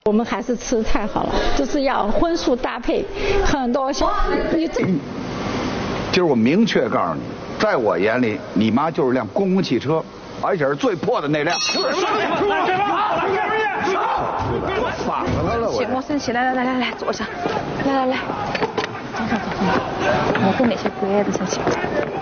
我们还是吃太好了，就是要荤素搭配，很多你这。 今儿我明确告诉你，在我眼里，你妈就是辆公共汽车，而且是最破的那辆。反了他了我！ 莫生气，来，坐下，来，走，我跟那些鬼子生气。